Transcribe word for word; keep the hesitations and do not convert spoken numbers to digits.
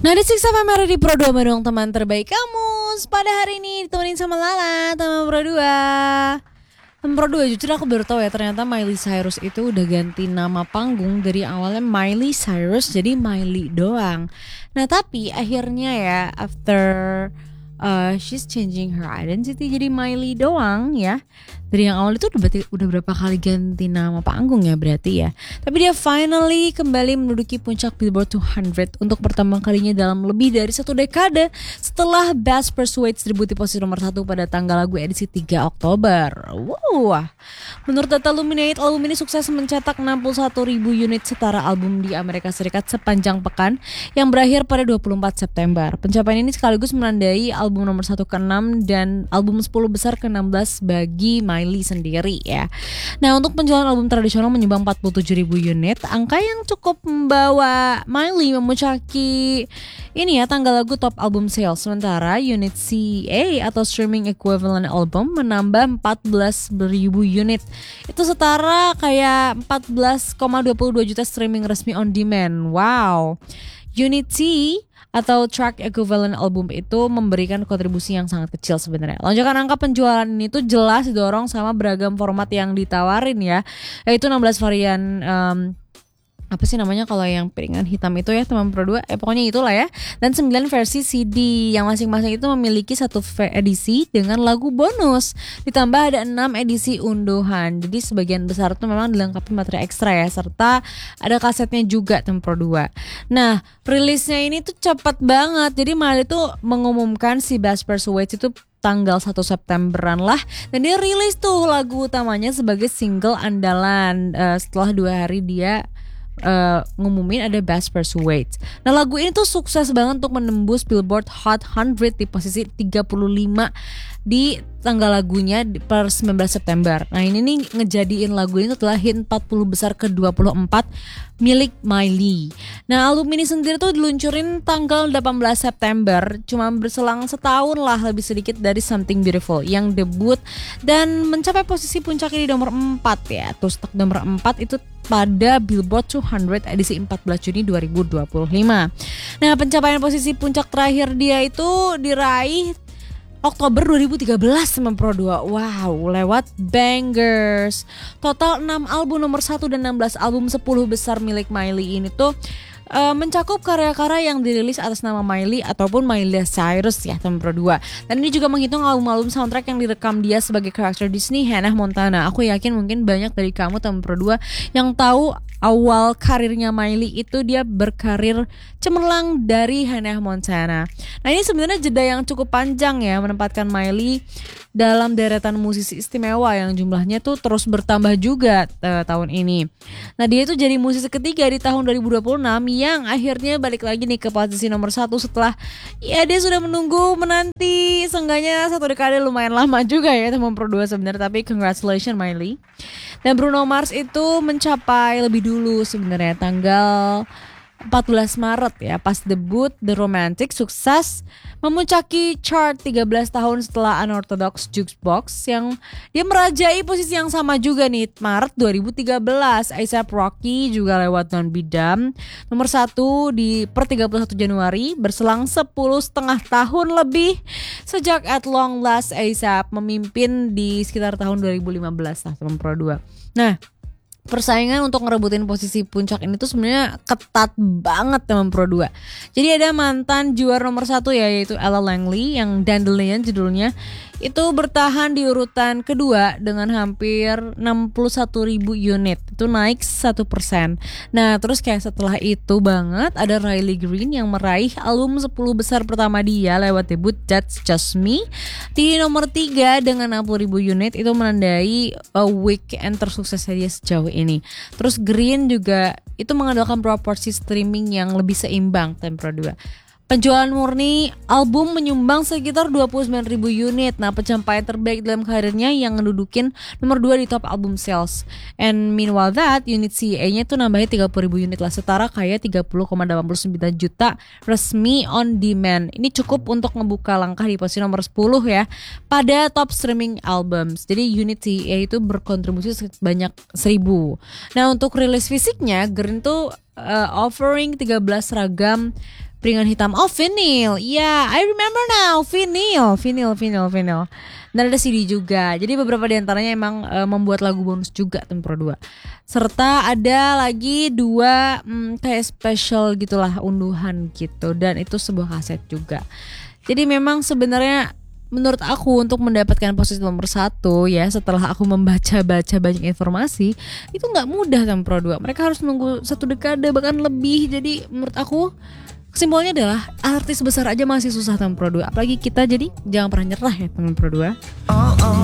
Nah, di Six F M di Pro dua dong teman terbaik kamu. Pada hari ini ditemenin sama Lala, teman Pro dua. Teman Pro dua, jujur aku baru tahu ya ternyata Miley Cyrus itu udah ganti nama panggung. Dari awalnya Miley Cyrus jadi Miley doang. Nah, tapi akhirnya ya after uh, she's changing her identity jadi Miley doang ya. Dari yang awal itu udah, udah berapa kali ganti nama panggung ya berarti ya. Tapi dia finally kembali menduduki puncak Billboard dua ratus untuk pertama kalinya dalam lebih dari satu dekade setelah Best Persuades debut di posisi nomor satu pada tanggal lagu edisi tiga Oktober. Wow. Menurut data Luminate, album ini sukses mencetak enam puluh satu ribu unit setara album di Amerika Serikat sepanjang pekan yang berakhir pada dua puluh empat September. Pencapaian ini sekaligus menandai album nomor satu ke enam dan album sepuluh besar ke enam belas bagi Miley sendiri ya. Nah, untuk penjualan album tradisional menyumbang empat puluh tujuh ribu unit, angka yang cukup membawa Miley memuncaki ini ya tanggal lagu top album sales. Sementara unit C A atau streaming equivalent album menambah empat belas ribu unit. Itu setara kayak empat belas koma dua puluh dua juta streaming resmi on demand. Wow. Unit C atau track equivalent album itu memberikan kontribusi yang sangat kecil sebenarnya. Lonjakan angka penjualan ini tuh jelas didorong sama beragam format yang ditawarin ya, yaitu enam belas varian um, apa sih namanya kalau yang piringan hitam itu ya teman Pro dua, eh pokoknya itulah ya, dan sembilan versi C D yang masing-masing itu memiliki satu edisi dengan lagu bonus, ditambah ada enam edisi unduhan. Jadi sebagian besar itu memang dilengkapi materi ekstra ya, serta ada kasetnya juga teman Pro dua. Nah, rilisnya ini tuh cepat banget. Jadi Miley tuh mengumumkan si Best Persuades itu tanggal satu Septemberan lah, dan dia rilis tuh lagu utamanya sebagai single andalan uh, setelah dua hari dia Uh, ngumumin ada Best Persuades. Nah, lagu ini tuh sukses banget untuk menembus Billboard Hot seratus di posisi tiga puluh lima di tanggal lagunya per sembilan belas September. Nah, ini nih ngejadiin lagu ini setelah hit empat puluh besar ke dua puluh empat milik Miley. Nah, album ini sendiri tuh diluncurin tanggal delapan belas September, cuma berselang setahun lah lebih sedikit dari Something Beautiful yang debut dan mencapai posisi puncaknya di nomor empat ya. Terus stuck nomor empat itu pada Billboard dua ratus edisi empat belas Juni dua ribu dua puluh lima. Nah, pencapaian posisi puncak terakhir dia itu diraih Oktober dua ribu tiga belas sama Pro dua. Wow, lewat bangers. Total enam album nomor satu dan enam belas album sepuluh besar milik Miley ini tuh Uh, mencakup karya-karya yang dirilis atas nama Miley ataupun Miley Cyrus ya teman Pro dua. Dan ini juga menghitung album-album soundtrack yang direkam dia sebagai karakter Disney Hannah Montana. Aku yakin mungkin banyak dari kamu teman Pro dua yang tahu awal karirnya Miley itu dia berkarir cemerlang dari Hannah Montana. Nah, ini sebenarnya jeda yang cukup panjang ya menempatkan Miley dalam deretan musisi istimewa yang jumlahnya tuh terus bertambah juga uh, tahun ini. Nah, dia itu jadi musisi ketiga di tahun dua ribu dua puluh enam yang akhirnya balik lagi nih ke posisi nomor satu setelah ya dia sudah menunggu menanti seenggaknya satu dekade, lumayan lama juga ya teman Pro dua sebenarnya, tapi congratulations Miley. Dan Bruno Mars itu mencapai lebih dulu sebenarnya tanggal empat belas Maret ya, pas debut The Romantic sukses memuncaki chart tiga belas tahun setelah Unorthodox Jukebox yang dia merajai posisi yang sama juga nih Maret dua ribu tiga belas. A$AP Rocky juga lewat Don't Be Dumb nomor satu di per tiga puluh satu Januari, berselang sepuluh setengah tahun lebih sejak At Long Last A$AP memimpin di sekitar tahun dua ribu lima belas lah teman Pro dua. Nah, persaingan untuk ngerebutin posisi puncak ini tuh sebenarnya ketat banget teman Pro dua. Jadi ada mantan juara nomor satu ya, yaitu Ella Langley yang Dandelion judulnya, itu bertahan di urutan kedua dengan hampir enam puluh satu ribu unit, itu naik satu persen. Nah, terus kayak setelah itu banget ada Riley Green yang meraih album sepuluh besar pertama dia lewat debut That's Just Me di nomor tiga dengan enam puluh ribu unit, itu menandai a weekend tersuksesnya dia sejauh ini. Terus Green juga itu mengandalkan proporsi streaming yang lebih seimbang Tem Pro dua. Penjualan murni album menyumbang sekitar dua puluh sembilan ribu unit. Nah, pencapaian terbaik dalam karirnya yang ngedudukin nomor dua di top album sales. And meanwhile that, unit C A-nya itu nambahnya tiga puluh ribu unit lah, setara kayak tiga puluh koma delapan puluh sembilan juta resmi on demand. Ini cukup untuk ngebuka langkah di posisi nomor sepuluh ya pada top streaming albums. Jadi unit C A itu berkontribusi sebanyak seribu. Nah, untuk rilis fisiknya, Green tuh uh, offering tiga belas ragam piringan hitam. Oh vinyl, ya yeah, I remember now, vinyl, vinyl, vinyl, vinyl. Dan ada C D juga. Jadi beberapa diantaranya emang uh, membuat lagu bonus juga Tim Pro dua. Serta ada lagi dua hmm, kayak special gitulah unduhan gitu. Dan itu sebuah kaset juga. Jadi memang sebenarnya menurut aku untuk mendapatkan posisi nomor satu ya setelah aku membaca-baca banyak informasi itu nggak mudah Tim Pro dua. Mereka harus nunggu satu dekade bahkan lebih. Jadi menurut aku kesimpulannya adalah artis besar aja masih susah Tim Pro dua. Apalagi kita, jadi jangan pernah nyerah ya Tim Pro dua. Oh, oh.